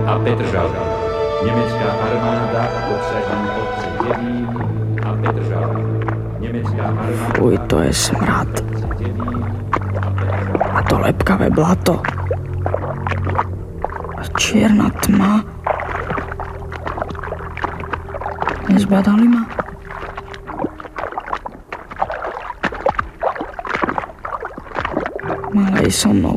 a Petržalka. Nemecká armáda obsadí obce Devín a Petržalka. Nemecká armáda... Fuj, to je smrad. A to lepkavé blato. A čierna tma. Nezbadali ma? Mala ísť so mnou.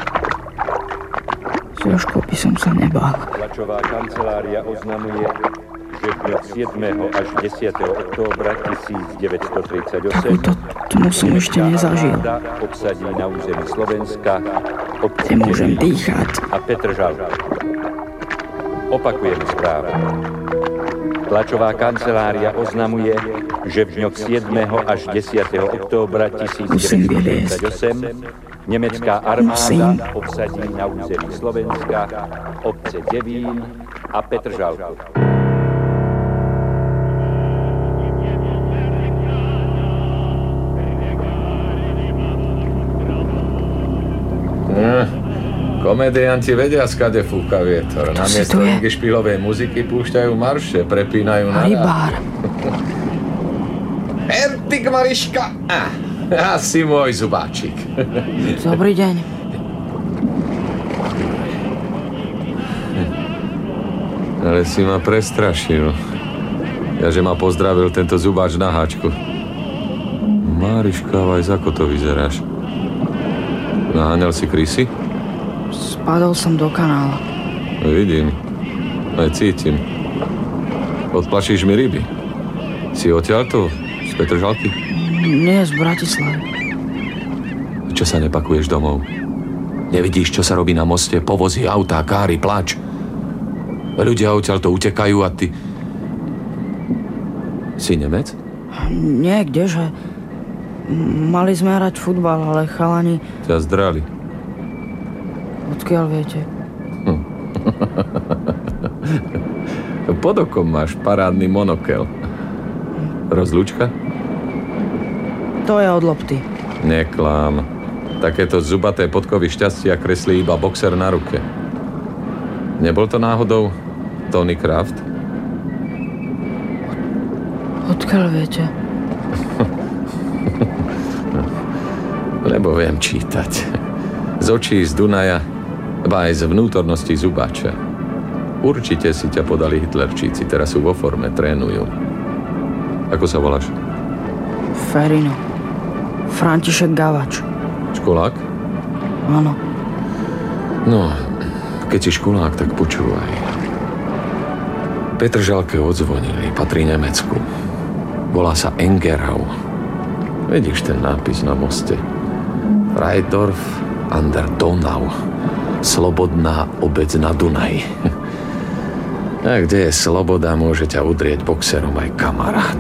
S Jožkou by som sa nebál. Tlačová kancelária oznamuje, že v dňoch 7. až 10. októbra 1938 takúto tmu som ešte nezažil. obsadí na území Slovenska obce Nemôžem Devín dýchať. a Petržalka. Opakujem správu. Tlačová kancelária oznamuje, že v dňoch 7. až 10. októbra 1938 nemecká armáda obsadí na území Slovenska obce Devín a Petržalku. Komedianti vedia, skade fúka vietor. Namiesto špilovej muziky púšťajú marše, prepínajú na Rybár. Ertik, Mariška! Asi môj zubáčik. Dobrý deň. Ale si ma prestrašil. Ja, že ma pozdravil tento zubáč na háčku. Mariška, vaj, ako to vyzeráš? Naháňal si krysy? Spadol som do kanála. Vidím. Aj cítim. Odplašíš mi ryby. Si odtiaľto? Z Petržalky? Nie, z Bratislavy. Čo sa nepakuješ domov? Nevidíš, čo sa robí na moste? Povozy, autá, káry, plač. Ľudia odtiaľto utekajú a ty... Si Nemec? Nie, kdeže. Mali sme hrať futbal, ale chalani... Ťa zdrali. Odkiaľ viete? Pod okom máš parádny monokel. Rozlúčka? To je od lopty. Neklám. Takéto zubaté podkovy šťastia kreslí iba boxer na ruke. Nebol to náhodou Tony Kraft? Odkiaľ viete? Lebo viem čítať. Z očí, z Dunaja, ba aj z vnútornosti zubáča. Určite si ťa podali Hitlerčíci, teraz sú vo forme, trénujú. Ako sa voláš? Ferino. František Gavač. Školák? Áno. No, keď si školák, tak počúvaj. Petržalke odzvonili, patrí Nemecku. Volá sa Engerau. Vidíš ten nápis na moste? Freidorf an der Donau. Slobodná obec na Dunaji. A kde je sloboda, môže ťa udrieť boxerom aj kamarát.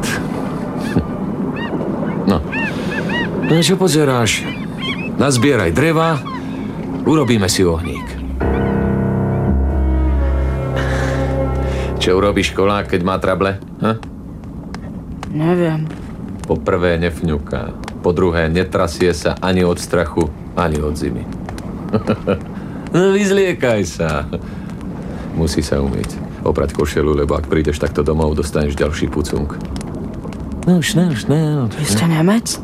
No. No čo pozeráš? Nazbieraj dreva, urobíme si ohník. Čo urobí školák, keď má trable? Ha? Neviem. Po prvé nefňuká. Po druhé netrasie sa ani od strachu, ani od zimy. No vyzliekaj sa. Musí sa umyť. Oprať košelu, lebo ak prídeš takto domov, dostaneš ďalší pucung. No, šnel. Vy ste Nemec?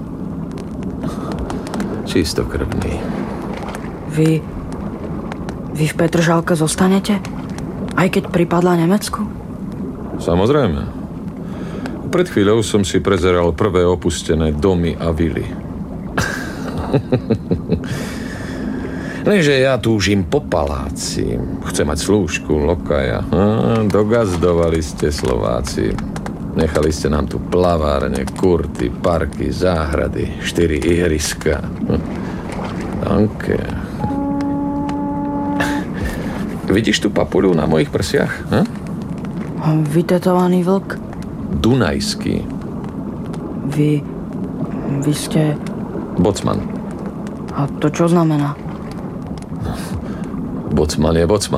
Čistokrvný. Vy v Petržalke zostanete? Aj keď pripadla Nemecku? Samozrejme. Pred chvíľou som si prezeral prvé opustené domy a vily. Lenže ja túžim po paláci. Chcem mať slúžku, lokaja. Dogazdovali ste Slováci. Nechali ste nám tu plavárne, kurty, parky, záhrady, 4 ihriska. Danke. Vidíš tú papuľu na mojich prsiach? Vytetovaný vlk? Dunajský. Vy ste... Bocman. A to čo znamená? Bocman je bocman.